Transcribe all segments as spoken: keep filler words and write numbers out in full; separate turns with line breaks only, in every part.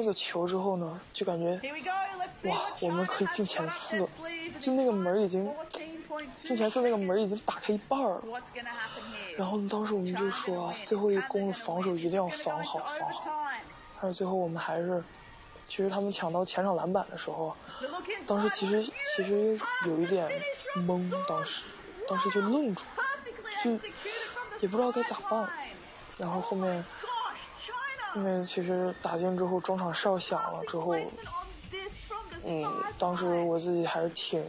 那个球之后呢，就感觉哇，我们可以进前四了，就那个门已经进前四那个门已经打开一半了。然后当时我们就说，最后一攻的防守一定要防好防好。但是最后我们还是，其实他们抢到前场篮板的时候，当时其实其实有一点懵，当时当时就愣住，就也不知道该咋办。然后后面后面其实打进之后，中场哨响了之后，嗯，当时我自己还是挺，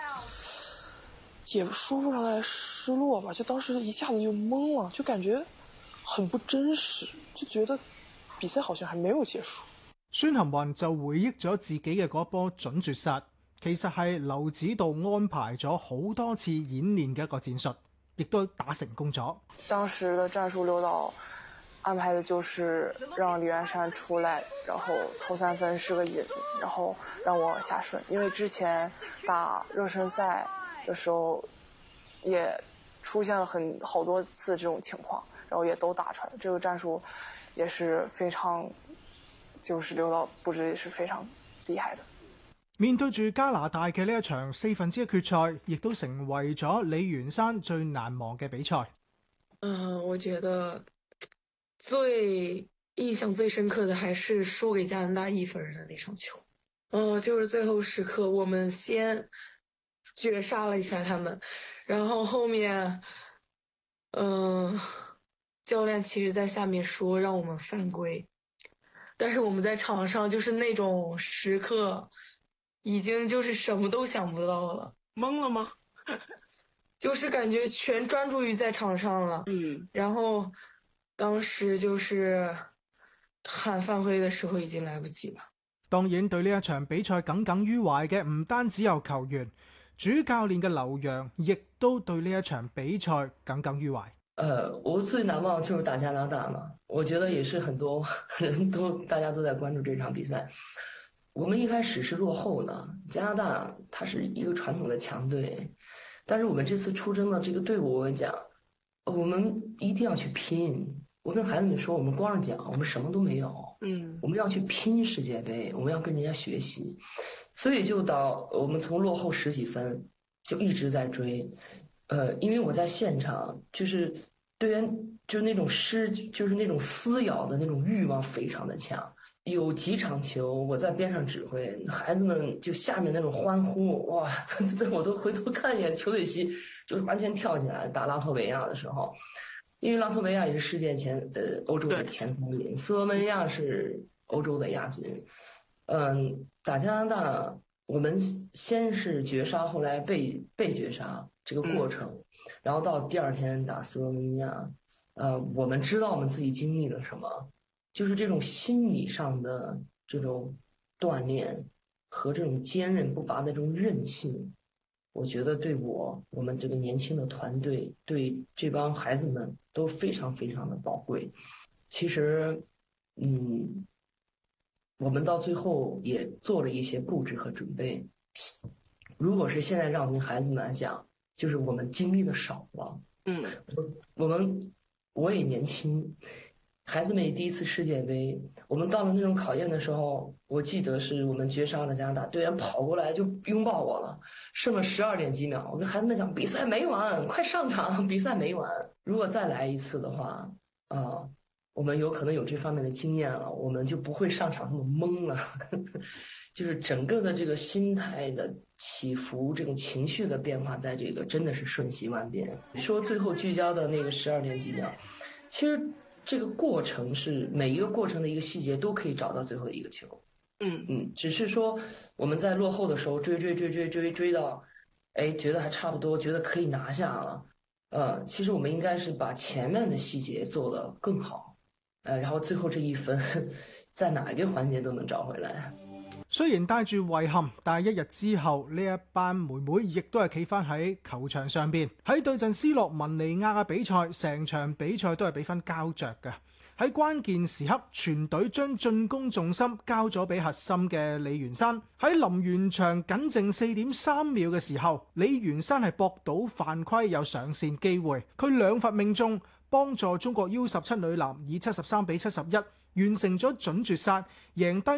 也说不上来失落吧，就当时一下子就懵了，就感覺很不真實，就覺得比賽好像還沒有結束。
孫含雲就回憶咗自己嘅嗰波準絕殺，其實係劉指導安排咗好多次演練嘅一個戰術，亦都打成功咗。
當時的戰術劉導安排的就是讓李元山出來，然後投三分是個引子，然後讓我下順，因為之前打熱身賽的時候也出現了很好多次這種情況，然後也都打出來，這個戰術也是非常，就是劉導布置也是非常厲害的。
面對住加拿大嘅呢一場四分之一決賽，亦都成為咗李元山最難忘嘅比賽。
嗯，我覺得最印象最深刻的還是輸給加拿大一分的那場球。嗯，就是最後時刻我們先絕殺了一下他們，然後後面嗯，教練其實在下面說讓我們犯規，但是我們在場上就是那種時刻已經就是什麼都想不到了。
懵了嗎？
就是感覺全專注於在場上了。
嗯，
然後當時就是喊犯規的時候已經來不及了。
當然對呢一場比賽耿耿於懷嘅唔單止有球員，主教練嘅劉洋亦都對呢一場比賽耿耿於懷。
呃，我最難忘就是打加拿大嘛，我覺得也是很多人都大家都在關注這場比賽。我們一開始是落後的，加拿大它是一個傳統的強隊，但是我們這次出征的這個隊伍，我講，我們一定要去拼。我跟孩子們說，我們光着腳，我們什麼都沒有。
嗯，
我們要去拼世界杯，我們要跟人家學習。所以就到我們從落後十幾分就一直在追。呃，因為我在現場，就是隊員就是那種失，就是那種撕咬的那種慾望非常的強。有幾場球我在邊上指揮，孩子們就下面那種歡呼，哇，我都回頭看一眼球隊席，就是完全跳起來。打拉脫維亞的時候，因為拉脫維亞也是世界前呃歐洲的前三名，斯洛文尼亞是歐洲的亞軍。嗯，打加拿大我們先是絕殺，後來被被絕殺這個過程，嗯，然後到第二天打斯洛文尼亞，呃，我們知道我們自己經歷了什麼，就是這種心理上的這種鍛鍊和這種堅韌不拔的這種韌性，我覺得對我我們這個年輕的團隊，對這幫孩子們都非常非常的寶貴。其實，嗯，我們到最後也做了一些布置和準備。如果是現在讓孩子們來講，就是我們經歷的少了。
嗯，
我我們我也年輕。孩子們也第一次世界杯，我們到了那種考驗的時候，我記得是我們絕殺了加拿大隊員跑過來就擁抱我了，剩了十二點幾秒，我跟孩子們講比賽沒完，快上場，比賽沒完。如果再來一次的話，啊、呃，我們有可能有這方面的經驗了，我們就不會上場那麼懵了。就是整個的這個心態的起伏，這種情緒的變化，在這個真的是瞬息萬變。說最後聚焦的那個十二點幾秒，其實這個過程是每一個過程的一個細節都可以找到最後一個球。
嗯
嗯，只是說我們在落後的時候追追追追追追到，哎，覺得還差不多，覺得可以拿下了。呃，其實我們應該是把前面的細節做得更好，呃，然後最後這一分在哪一個環節都能找回來。
雖然帶住遺憾，但係一日之後呢一班妹妹亦都係企翻喺球場上邊，喺對陣斯洛文尼亞嘅比賽，成場比賽都係比分膠着嘅。喺關鍵時刻，全隊將進攻重心交咗俾核心嘅李元山。喺臨完場僅剩四點三秒嘅時候，李元山係搏到犯規有上線機會，佢兩罰命中，幫助中國 U 十七女籃以七十三比七十一完成咗準絕殺，贏低